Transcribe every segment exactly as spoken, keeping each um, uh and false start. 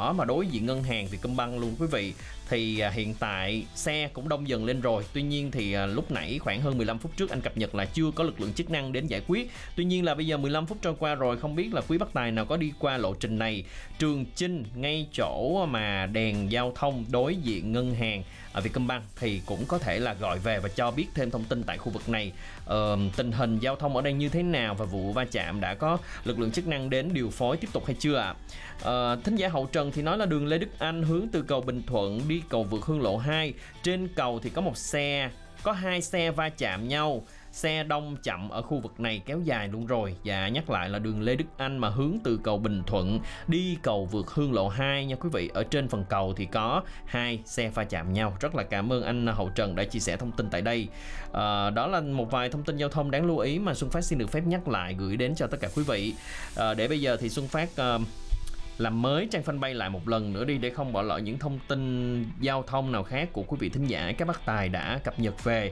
đỏ mà đối diện ngân hàng Vietcombank luôn quý vị. Thì à, hiện tại xe cũng đông dần lên rồi. Tuy nhiên thì à, lúc nãy khoảng hơn mười lăm phút trước anh cập nhật là chưa có lực lượng chức năng đến giải quyết. Tuy nhiên là bây giờ mười lăm phút trôi qua rồi, không biết là quý bác tài nào có đi qua lộ trình này, Trường Chinh ngay chỗ mà đèn giao thông đối diện ngân hàng ở Vietcombank thì cũng có thể là gọi về và cho biết thêm thông tin tại khu vực này. Ờ, tình hình giao thông ở đây như thế nào và vụ va chạm đã có lực lượng chức năng đến điều phối tiếp tục hay chưa ạ? À? Ờ, thính giả Hậu Trần thì nói là đường Lê Đức Anh hướng từ cầu Bình Thuận đi cầu vượt Hương Lộ hai. Trên cầu thì có một xe, có hai xe va chạm nhau. Xe đông chậm ở khu vực này kéo dài luôn rồi. Và nhắc lại là đường Lê Đức Anh mà hướng từ cầu Bình Thuận đi cầu vượt Hương Lộ hai nha quý vị. Ở trên phần cầu thì có hai xe va chạm nhau. Rất là cảm ơn anh Hậu Trần đã chia sẻ thông tin tại đây. à, Đó là một vài thông tin giao thông đáng lưu ý mà Xuân Phát xin được phép nhắc lại gửi đến cho tất cả quý vị. à, Để bây giờ thì Xuân Phát uh, làm mới trang fanpage lại một lần nữa đi để không bỏ lỡ những thông tin giao thông nào khác của quý vị thính giả các bác tài đã cập nhật về.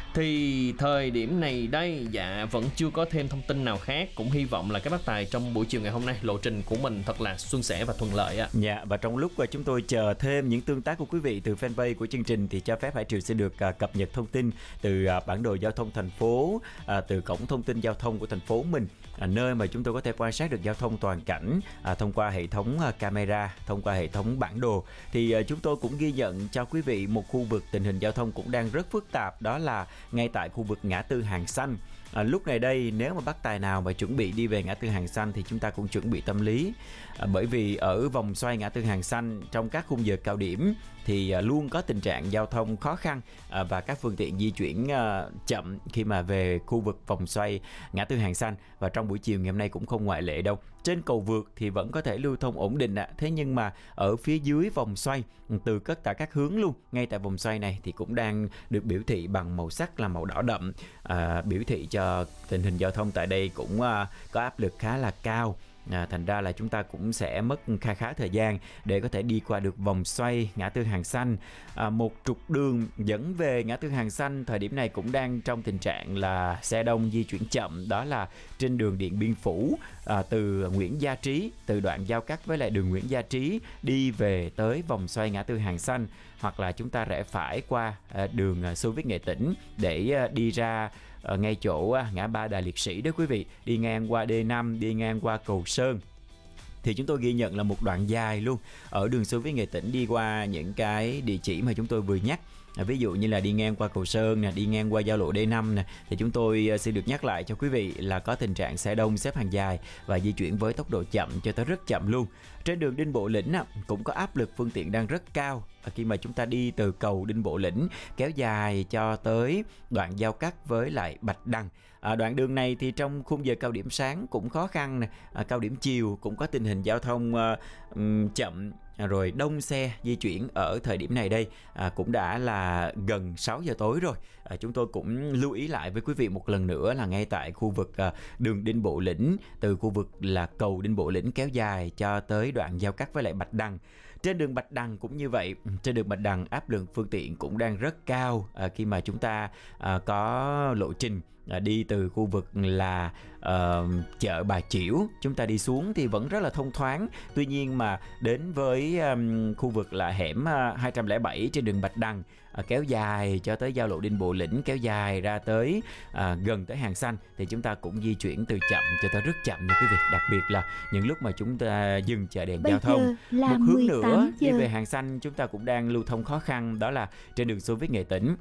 Thì thời điểm này đây, dạ vẫn chưa có thêm thông tin nào khác. Cũng hy vọng là các bác tài trong buổi chiều ngày hôm nay lộ trình của mình thật là suôn sẻ và thuận lợi ạ. Dạ, và trong lúc mà chúng tôi chờ thêm những tương tác của quý vị từ fanpage của chương trình thì cho phép Hải Triều sẽ được uh, cập nhật thông tin từ uh, bản đồ giao thông thành phố, uh, từ cổng thông tin giao thông của thành phố mình, uh, nơi mà chúng tôi có thể quan sát được giao thông toàn cảnh uh, thông qua hệ thống uh, camera, thông qua hệ thống bản đồ. Thì uh, chúng tôi cũng ghi nhận cho quý vị một khu vực tình hình giao thông cũng đang rất phức tạp, đó là ngay tại khu vực ngã tư Hàng Xanh. À, lúc này đây nếu mà bác tài nào mà chuẩn bị đi về ngã tư Hàng Xanh thì chúng ta cũng chuẩn bị tâm lý, à, bởi vì ở vòng xoay ngã tư Hàng Xanh trong các khung giờ cao điểm thì à, luôn có tình trạng giao thông khó khăn, à, và các phương tiện di chuyển à, chậm khi mà về khu vực vòng xoay ngã tư Hàng Xanh, và trong buổi chiều ngày hôm nay cũng không ngoại lệ đâu. Trên cầu vượt thì vẫn có thể lưu thông ổn định ạ. À. Thế nhưng mà ở phía dưới vòng xoay từ tất cả các hướng luôn, ngay tại vòng xoay này thì cũng đang được biểu thị bằng màu sắc là màu đỏ đậm, à, biểu thị cho tình hình giao thông tại đây cũng à, có áp lực khá là cao. À, thành ra là chúng ta cũng sẽ mất khá khá thời gian để có thể đi qua được vòng xoay ngã tư Hàng Xanh. À, một trục đường dẫn về ngã tư Hàng Xanh thời điểm này cũng đang trong tình trạng là xe đông di chuyển chậm, đó là trên đường Điện Biên Phủ, à, từ Nguyễn Gia Trí, từ đoạn giao cắt với lại đường Nguyễn Gia Trí đi về tới vòng xoay ngã tư Hàng Xanh, hoặc là chúng ta rẽ phải qua à, đường Xô Viết Nghệ Tĩnh để à, đi ra ở ngay chỗ ngã ba Đài Liệt Sĩ đó quý vị, đi ngang qua D năm, đi ngang qua cầu Sơn. Thì chúng tôi ghi nhận là một đoạn dài luôn ở đường Xô Viết Nghệ Tĩnh đi qua những cái địa chỉ mà chúng tôi vừa nhắc. À, ví dụ như là đi ngang qua cầu Sơn nè, đi ngang qua giao lộ D năm nè, thì chúng tôi xin được nhắc lại cho quý vị là có tình trạng xe đông xếp hàng dài và di chuyển với tốc độ chậm cho tới rất chậm luôn. Trên đường Đinh Bộ Lĩnh á, cũng có áp lực phương tiện đang rất cao khi mà chúng ta đi từ cầu Đinh Bộ Lĩnh kéo dài cho tới đoạn giao cắt với lại Bạch Đằng. À, đoạn đường này thì trong khung giờ cao điểm sáng cũng khó khăn nè, à, cao điểm chiều cũng có tình hình giao thông uh, um, chậm, rồi đông xe di chuyển ở thời điểm này đây. À, cũng đã là gần sáu giờ tối rồi. À, chúng tôi cũng lưu ý lại với quý vị một lần nữa là ngay tại khu vực à, đường Đinh Bộ Lĩnh, từ khu vực là cầu Đinh Bộ Lĩnh kéo dài cho tới đoạn giao cắt với lại Bạch Đằng. Trên đường Bạch Đằng cũng như vậy, trên đường Bạch Đằng áp lực phương tiện cũng đang rất cao, à, khi mà chúng ta à, có lộ trình à, đi từ khu vực là à, chợ Bà Chiểu, chúng ta đi xuống thì vẫn rất là thông thoáng. Tuy nhiên mà đến với à, khu vực là hẻm à, hai không bảy trên đường Bạch Đằng, à, kéo dài cho tới giao lộ Đinh Bộ Lĩnh, kéo dài ra tới à, gần tới Hàng Xanh thì chúng ta cũng di chuyển từ chậm cho tới rất chậm nha quý vị. Đặc biệt là những lúc mà chúng ta dừng chờ đèn Bây giao thông. Một hướng nữa giờ. đi về Hàng Xanh chúng ta cũng đang lưu thông khó khăn, đó là trên đường Xô Viết Nghệ Tĩnh.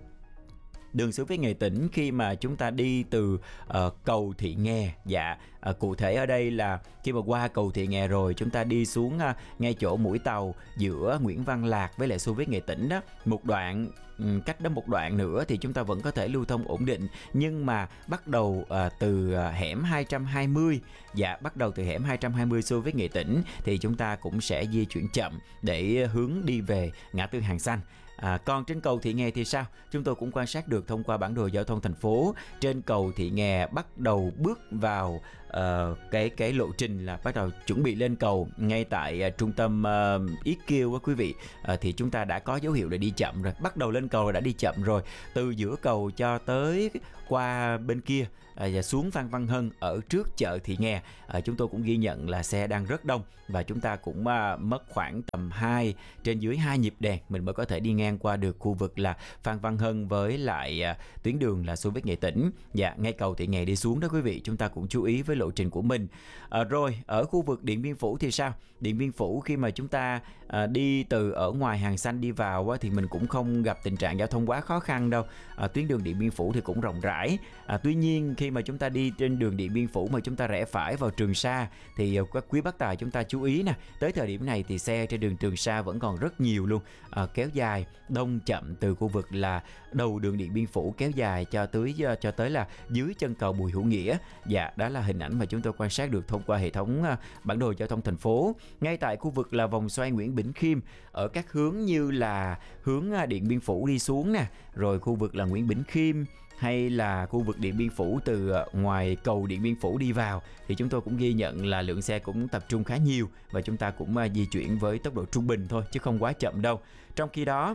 Đường Xô Viết Nghệ Tĩnh khi mà chúng ta đi từ uh, cầu Thị Nghè, dạ uh, cụ thể ở đây là khi mà qua cầu Thị Nghè rồi chúng ta đi xuống uh, ngay chỗ mũi tàu giữa Nguyễn Văn Lạc với lại Xô Viết Nghệ Tĩnh đó, một đoạn um, cách đó một đoạn nữa thì chúng ta vẫn có thể lưu thông ổn định. Nhưng mà bắt đầu uh, từ uh, hẻm hai trăm hai mươi, dạ bắt đầu từ hẻm hai trăm hai mươi Xô Viết Nghệ Tĩnh thì chúng ta cũng sẽ di chuyển chậm để hướng đi về ngã tư Hàng Xanh. À, còn trên cầu Thị Nghè thì sao? Chúng tôi cũng quan sát được thông qua bản đồ giao thông thành phố. Trên cầu Thị Nghè bắt đầu bước vào uh, cái cái lộ trình là bắt đầu chuẩn bị lên cầu ngay tại uh, trung tâm uh, i kiu á quý vị, uh, thì chúng ta đã có dấu hiệu là đi chậm rồi, bắt đầu lên cầu là đã đi chậm rồi, từ giữa cầu cho tới qua bên kia à, và xuống Phan Văn Hân ở trước chợ Thị Nghè, à, chúng tôi cũng ghi nhận là xe đang rất đông và chúng ta cũng à, mất khoảng tầm hai trên dưới hai nhịp đèn mình mới có thể đi ngang qua được khu vực là Phan Văn Hân với lại à, tuyến đường là Xô Viết Nghệ Tĩnh. Dạ, ngay cầu Thị Nghè đi xuống đó quý vị, chúng ta cũng chú ý với lộ trình của mình. À, rồi ở khu vực Điện Biên Phủ thì sao? Điện Biên Phủ khi mà chúng ta à, đi từ ở ngoài Hàng Xanh đi vào á, thì mình cũng không gặp tình trạng giao thông quá khó khăn đâu. À, tuyến đường Điện Biên Phủ thì cũng rộng rãi. À, tuy nhiên khi mà chúng ta đi trên đường Điện Biên Phủ mà chúng ta rẽ phải vào Trường Sa thì các quý bác tài chúng ta chú ý nè, tới thời điểm này thì xe trên đường Trường Sa vẫn còn rất nhiều luôn, à, kéo dài đông chậm từ khu vực là đầu đường Điện Biên Phủ kéo dài cho tới cho tới là dưới chân cầu Bùi Hữu Nghĩa. Dạ, đó là hình ảnh mà chúng tôi quan sát được thông qua hệ thống bản đồ giao thông thành phố. Ngay tại khu vực là vòng xoay Nguyễn Bỉnh Khiêm ở các hướng như là hướng Điện Biên Phủ đi xuống nè, rồi khu vực là Nguyễn Bỉnh Khiêm hay là khu vực Điện Biên Phủ từ ngoài cầu Điện Biên Phủ đi vào thì chúng tôi cũng ghi nhận là lượng xe cũng tập trung khá nhiều và chúng ta cũng di chuyển với tốc độ trung bình thôi chứ không quá chậm đâu. Trong khi đó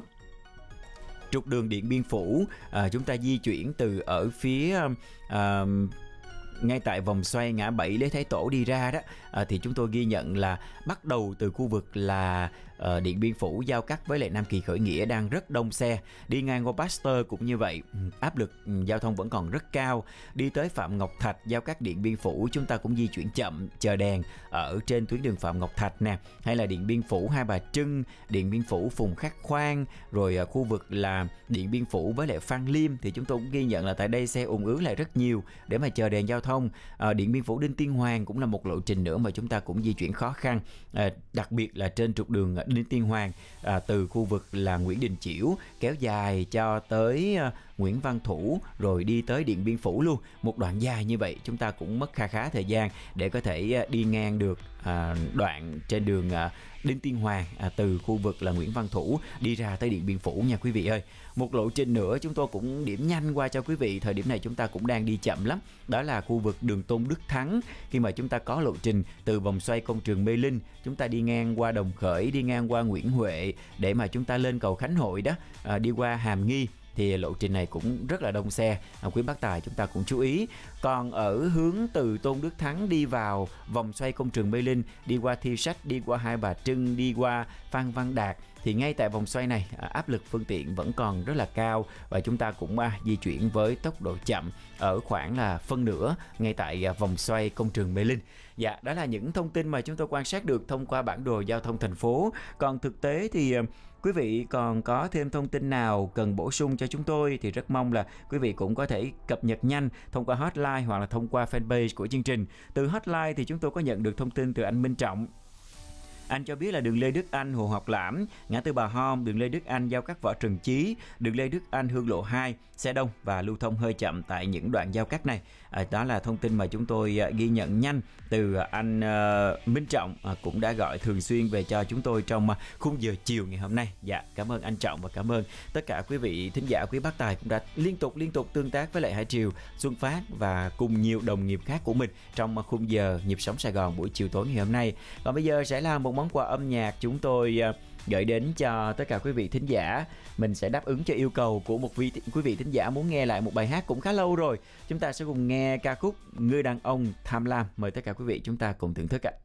trục đường Điện Biên Phủ à, chúng ta di chuyển từ ở phía à, ngay tại vòng xoay ngã bảy Lê Thái Tổ đi ra đó, à, thì chúng tôi ghi nhận là bắt đầu từ khu vực là uh, Điện Biên Phủ giao cắt với lại Nam Kỳ Khởi Nghĩa đang rất đông xe, đi ngang qua Pasteur cũng như vậy, áp lực giao thông vẫn còn rất cao. Đi tới Phạm Ngọc Thạch giao cắt Điện Biên Phủ chúng ta cũng di chuyển chậm, chờ đèn ở trên tuyến đường Phạm Ngọc Thạch nè, hay là Điện Biên Phủ Hai Bà Trưng, Điện Biên Phủ Phùng Khắc Khoan, rồi uh, khu vực là Điện Biên Phủ với lại Phan Liêm thì chúng tôi cũng ghi nhận là tại đây xe ùn ứ lại rất nhiều để mà chờ đèn giao thông. À, Điện Biên Phủ Đinh Tiên Hoàng cũng là một lộ trình nữa mà chúng ta cũng di chuyển khó khăn, à, đặc biệt là trên trục đường Đinh Tiên Hoàng, à, từ khu vực là Nguyễn Đình Chiểu kéo dài cho tới à, Nguyễn Văn Thủ rồi đi tới Điện Biên Phủ luôn, một đoạn dài như vậy chúng ta cũng mất khá khá thời gian để có thể à, đi ngang được à, đoạn trên đường à, Đinh Tiên Hoàng, à, từ khu vực là Nguyễn Văn Thủ đi ra tới Điện Biên Phủ nha quý vị ơi. Một lộ trình nữa chúng tôi cũng điểm nhanh qua cho quý vị, thời điểm này chúng ta cũng đang đi chậm lắm, đó là khu vực đường Tôn Đức Thắng. Khi mà chúng ta có lộ trình từ vòng xoay công trường Mê Linh, chúng ta đi ngang qua Đồng Khởi, đi ngang qua Nguyễn Huệ để mà chúng ta lên cầu Khánh Hội đó, à, đi qua Hàm Nghi thì lộ trình này cũng rất là đông xe, à, quý bác tài chúng ta cũng chú ý. Còn ở hướng từ Tôn Đức Thắng đi vào vòng xoay công trường Mê Linh, đi qua Thi Sách, đi qua Hai Bà Trưng, đi qua Phan Văn Đạt thì ngay tại vòng xoay này à, áp lực phương tiện vẫn còn rất là cao và chúng ta cũng à, di chuyển với tốc độ chậm ở khoảng là phân nửa ngay tại à, vòng xoay công trường Mê Linh. Dạ, đó là những thông tin mà chúng tôi quan sát được thông qua bản đồ giao thông thành phố. Còn thực tế thì à, quý vị còn có thêm thông tin nào cần bổ sung cho chúng tôi thì rất mong là quý vị cũng có thể cập nhật nhanh thông qua hotline hoặc là thông qua fanpage của chương trình. Từ hotline thì chúng tôi có nhận được thông tin từ anh Minh Trọng. Anh cho biết là đường Lê Đức Anh Hồ Học Lãm, ngã tư Bà Hom, đường Lê Đức Anh giao cắt Võ Trần Chí, đường Lê Đức Anh Hương Lộ hai, xe đông và lưu thông hơi chậm tại những đoạn giao cắt này. À, đó là thông tin mà chúng tôi uh, ghi nhận nhanh từ uh, anh uh, Minh Trọng, uh, cũng đã gọi thường xuyên về cho chúng tôi trong uh, khung giờ chiều ngày hôm nay. Dạ, cảm ơn anh Trọng và cảm ơn tất cả quý vị thính giả, quý bác tài cũng đã liên tục liên tục tương tác với lại Hải Triều, Xuân Phát và cùng nhiều đồng nghiệp khác của mình trong uh, khung giờ Nhịp Sống Sài Gòn buổi chiều tối ngày hôm nay. Còn bây giờ sẽ là một món quà âm nhạc chúng tôi uh, gửi đến cho tất cả quý vị thính giả. Mình sẽ đáp ứng cho yêu cầu của một vị quý vị thính giả muốn nghe lại một bài hát cũng khá lâu rồi. Chúng ta sẽ cùng nghe ca khúc Người Đàn Ông Tham Lam. Mời tất cả quý vị chúng ta cùng thưởng thức ạ.